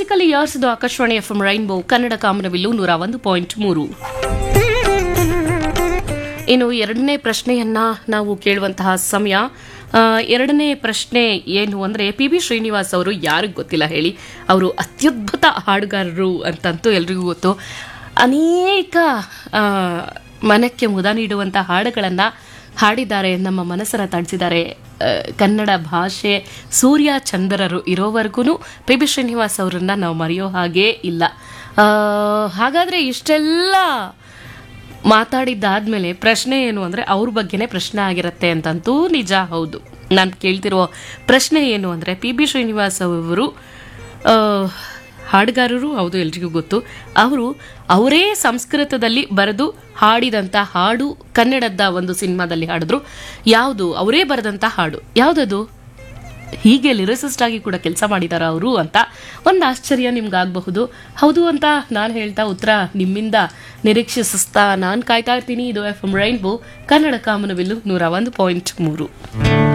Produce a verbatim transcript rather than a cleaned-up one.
Musical years ಇದು Akashvani F M rainbow Kannada ಕಾಮನಬಿಲ್ಲು ನೂರ ಒಂದು ಪಾಯಿಂಟ್ ಮೂರು. ಇನ್ನು ಎರಡನೇ ಪ್ರಶ್ನೆಯನ್ನ ನಾವು ಕೇಳುವಂತಹ ಸಮಯ. ಎರಡನೇ ಪ್ರಶ್ನೆ ಏನು ಅಂದರೆ, ಪಿ ಬಿ ಶ್ರೀನಿವಾಸ್ ಅವರು ಯಾರಿಗೆ ಗೊತ್ತಿಲ್ಲ ಹೇಳಿ, ಅವರು ಅತ್ಯದ್ಭುತ ಹಾಡುಗಾರರು ಅಂತಂತೂ ಎಲ್ರಿಗೂ ಗೊತ್ತು. ಅನೇಕ ಮನಕ್ಕೆ ಮುದ ನೀಡುವಂಥ ಹಾಡುಗಳನ್ನು ಹಾಡಿದ್ದಾರೆ, ನಮ್ಮ ಮನಸ್ಸನ್ನು ತಣಿಸಿದ್ದಾರೆ. ಕನ್ನಡ ಭಾಷೆ ಸೂರ್ಯ ಚಂದ್ರರು ಇರೋವರೆಗೂ ಪಿ ಬಿ ಶ್ರೀನಿವಾಸ್ ಅವರನ್ನು ನಾವು ಮರೆಯೋ ಹಾಗೇ ಇಲ್ಲ. ಹಾಗಾದರೆ ಇಷ್ಟೆಲ್ಲ ಮಾತಾಡಿದ್ದಾದ್ಮೇಲೆ ಪ್ರಶ್ನೆ ಏನು ಅಂದರೆ ಅವ್ರ ಬಗ್ಗೆನೇ ಪ್ರಶ್ನೆ ಆಗಿರುತ್ತೆ ಅಂತಂತೂ ನಿಜ. ಹೌದು, ನಾನು ಕೇಳ್ತಿರೋ ಪ್ರಶ್ನೆ ಏನು ಅಂದರೆ, ಪಿ ಬಿ ಶ್ರೀನಿವಾಸ್ ಅವರು ಹಾಡುಗಾರರು, ಹೌದು ಎಲ್ರಿಗೂ ಗೊತ್ತು. ಅವರು ಅವರೇ ಸಂಸ್ಕೃತದಲ್ಲಿ ಬರೆದು ಹಾಡಿದಂಥ ಹಾಡು ಕನ್ನಡದ ಒಂದು ಸಿನಿಮಾದಲ್ಲಿ ಹಾಡಿದ್ರು. ಯಾವುದು? ಅವರೇ ಬರೆದಂಥ ಹಾಡು ಯಾವುದದು? ಹೀಗೆ ಲಿರಿಸಿಸ್ಟ್ ಆಗಿ ಕೂಡ ಕೆಲಸ ಮಾಡಿದಾರ ಅವರು ಅಂತ ಒಂದು ಆಶ್ಚರ್ಯ ನಿಮ್ಗಾಗಬಹುದು. ಹೌದು ಅಂತ ನಾನು ಹೇಳ್ತಾ ಉತ್ತರ ನಿಮ್ಮಿಂದ ನಿರೀಕ್ಷಿಸ್ತಾ ನಾನು ಕಾಯ್ತಾ ಇರ್ತೀನಿ. ಇದು ಎಫ್ ಎಂ ರೈನ್ಬೋ ಕನ್ನಡ ಕಾಮನಬಿಲ್ಲು ನೂರ ಒಂದು ಪಾಯಿಂಟ್ ಮೂರು.